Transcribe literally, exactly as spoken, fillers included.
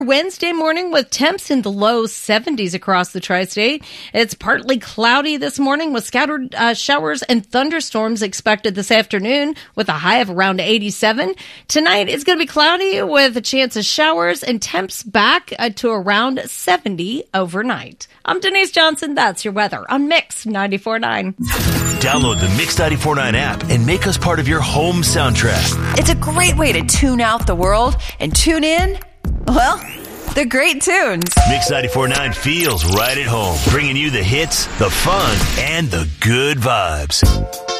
Wednesday morning with temps in the low seventies across the tri-state. It's partly cloudy this morning with scattered uh, showers and thunderstorms expected this afternoon with a high of around eighty-seven. Tonight it's going to be cloudy with a chance of showers and temps back uh, to around seventy overnight. I'm Denise Johnson. That's your weather on Mix ninety-four point nine. Download the Mix ninety-four point nine app and make us part of your home soundtrack. It's a great way to tune out the world and tune in, well, the great tunes. Mix ninety-four point nine feels right at home, bringing you the hits, the fun, and the good vibes.